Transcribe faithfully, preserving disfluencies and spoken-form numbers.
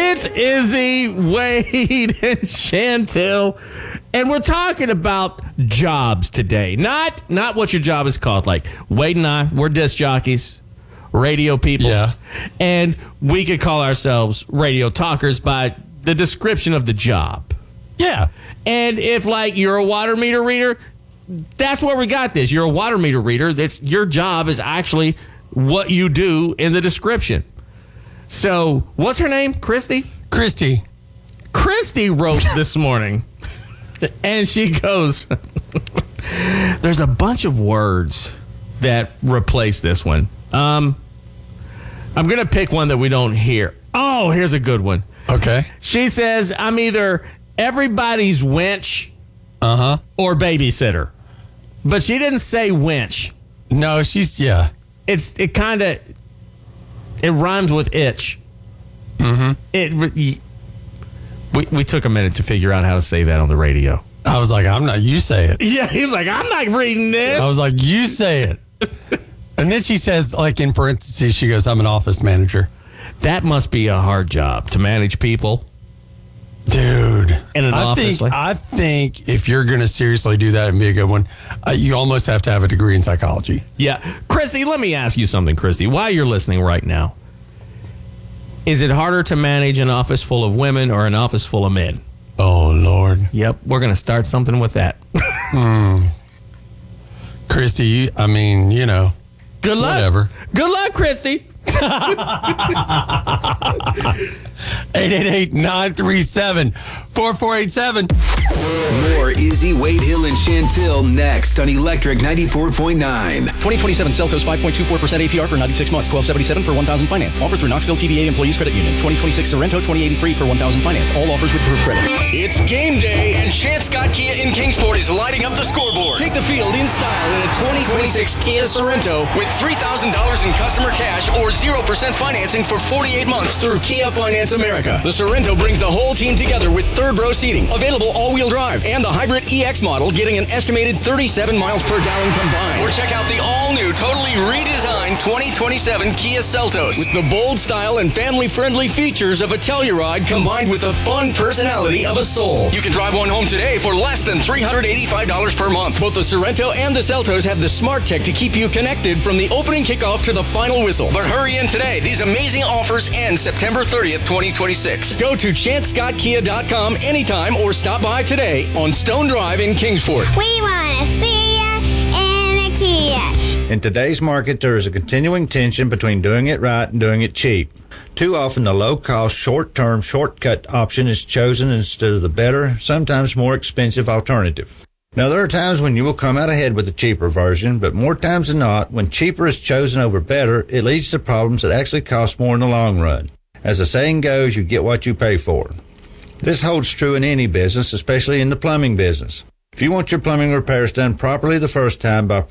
It's Izzy, Wade, and Chantel, and we're talking about jobs today. Not not what your job is called. Like Wade and I, we're disc jockeys, radio people, Yeah. and we could call ourselves radio talkers by the description of the job. Yeah. And if, like, you're a water meter reader, that's where we got this. You're a water meter reader. That's your job is actually what you do in the description. So, what's her name? Christy? Christy. Christy wrote this morning, and she goes, there's a bunch of words that replace this one. Um, I'm going to pick one that we don't hear. Oh, here's a good one. Okay. She says, I'm either everybody's wench Uh-huh. or babysitter. But she didn't say wench. No, she's, yeah. It's It kind of, it rhymes with itch. Mm-hmm. It. We, we took a minute to figure out how to say that on the radio. I was like, I'm not, you say it. Yeah, he was like, I'm not reading this. I was like, you say it. And then she says, like in parentheses, she goes, I'm an office manager. That must be a hard job to manage people. Dude. In an I office. Think, Like, I think if you're going to seriously do that and be a good one, uh, you almost have to have a degree in psychology. yeah. Christy, let me ask you something, Christy. While you're listening right now, is it harder to manage an office full of women or an office full of men? Oh, Lord. Yep, we're going to start something with that. mm. Christy, you, I mean, you know. Good luck. Whatever. Good luck, Christy. eight eight eight, nine three seven, four four eight seven. More Izzy, Wade Hill, and Chantel next on Electric ninety-four point nine. twenty twenty-seven Seltos five point two four percent A P R for ninety-six months, twelve seventy-seven per one thousand finance. Offer through Knoxville T V A Employees Credit Union. twenty twenty-six Sorrento twenty eighty-three per one thousand finance. All offers with approved credit. It's game day, and Chance Scott Kia in Kingsport is lighting up the scoreboard. Take the field in style in a twenty twenty-six Kia Sorrento with three thousand dollars in customer cash or zero percent financing for forty-eight months through Kia Finance America. The Sorrento brings the whole team together with third row seating, available all-wheel drive, and the hybrid E X model getting an estimated thirty-seven miles per gallon combined. Or check out the all-new, totally redesigned twenty twenty-seven Kia Seltos with the bold style and family-friendly features of a Telluride combined with the fun personality of a Soul. You can drive one home today for less than three hundred eighty-five dollars per month. Both the Sorrento and the Seltos have the smart tech to keep you connected from the opening kickoff to the final whistle. But hurry in today. These amazing offers end September thirtieth, twenty twenty-six. Go to chance scott kia dot com anytime or stop by today on Stone Drive in Kingsport. We want to see ya in a Kia. In today's market, there is a continuing tension between doing it right and doing it cheap. Too often, the low-cost, short-term, shortcut option is chosen instead of the better, sometimes more expensive alternative. Now, there are times when you will come out ahead with the cheaper version, but more times than not, when cheaper is chosen over better, it leads to problems that actually cost more in the long run. As the saying goes, you get what you pay for. This holds true in any business, especially in the plumbing business. If you want your plumbing repairs done properly the first time by